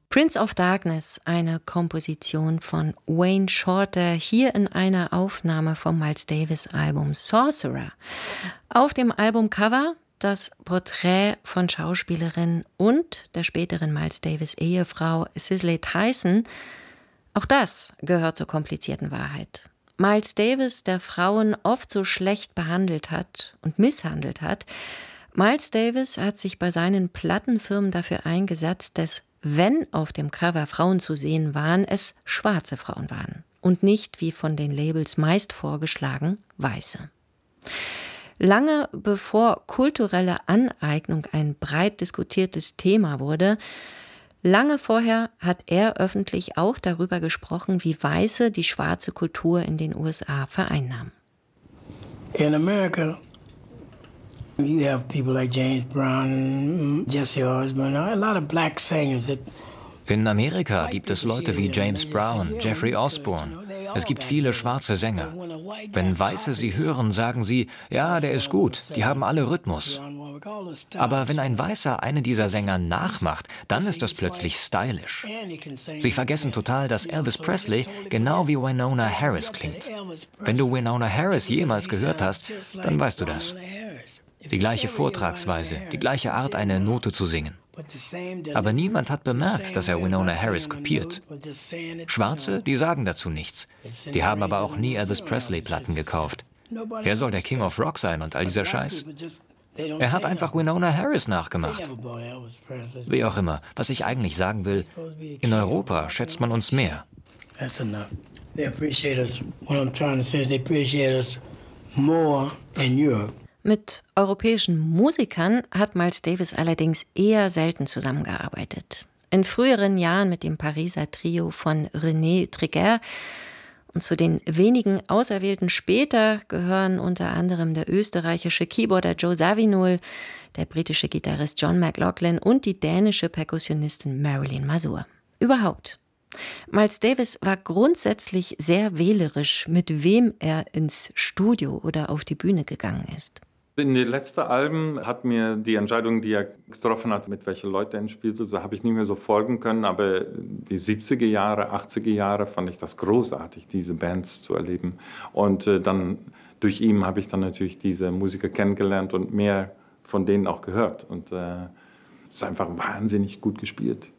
Prince of Darkness, eine Komposition von Wayne Shorter, hier in einer Aufnahme vom Miles Davis Album Sorcerer. Auf dem Albumcover das Porträt von Schauspielerin und der späteren Miles Davis Ehefrau Cicely Tyson. Auch das gehört zur komplizierten Wahrheit. Miles Davis, der Frauen oft so schlecht behandelt hat und misshandelt hat, Miles Davis hat sich bei seinen Plattenfirmen dafür eingesetzt, dass, wenn auf dem Cover Frauen zu sehen waren, es schwarze Frauen waren und nicht, wie von den Labels meist vorgeschlagen, weiße. Lange bevor kulturelle Aneignung ein breit diskutiertes Thema wurde, lange vorher hat er öffentlich auch darüber gesprochen, wie Weiße die schwarze Kultur in den USA vereinnahmen. In America, you have people like James Brown, Jesse Osborne, a lot of black singers that. In Amerika gibt es Leute wie James Brown, Jeffrey Osborne. Es gibt viele schwarze Sänger. Wenn Weiße sie hören, sagen sie, ja, der ist gut, die haben alle Rhythmus. Aber wenn ein Weißer einen dieser Sänger nachmacht, dann ist das plötzlich stylisch. Sie vergessen total, dass Elvis Presley genau wie Winona Harris klingt. Wenn du Winona Harris jemals gehört hast, dann weißt du das. Die gleiche Vortragsweise, die gleiche Art, eine Note zu singen. Aber niemand hat bemerkt, dass er Winona Harris kopiert. Schwarze, die sagen dazu nichts. Die haben aber auch nie Elvis Presley-Platten gekauft. Er soll der King of Rock sein und all dieser Scheiß. Er hat einfach Winona Harris nachgemacht. Wie auch immer, was ich eigentlich sagen will, in Europa schätzt man uns mehr. Mit europäischen Musikern hat Miles Davis allerdings eher selten zusammengearbeitet. In früheren Jahren mit dem Pariser Trio von René Triguer und zu den wenigen Auserwählten später gehören unter anderem der österreichische Keyboarder Joe Zawinul, der britische Gitarrist John McLaughlin und die dänische Perkussionistin Marilyn Mazur. Überhaupt. Miles Davis war grundsätzlich sehr wählerisch, mit wem er ins Studio oder auf die Bühne gegangen ist. In den letzten Alben hat mir die Entscheidung, die er getroffen hat, mit welchen Leuten er spielte, so habe ich nicht mehr so folgen können. Aber die 70er Jahre, 80er Jahre fand ich das großartig, diese Bands zu erleben. Und dann durch ihn habe ich dann natürlich diese Musiker kennengelernt und mehr von denen auch gehört. Und es ist einfach wahnsinnig gut gespielt.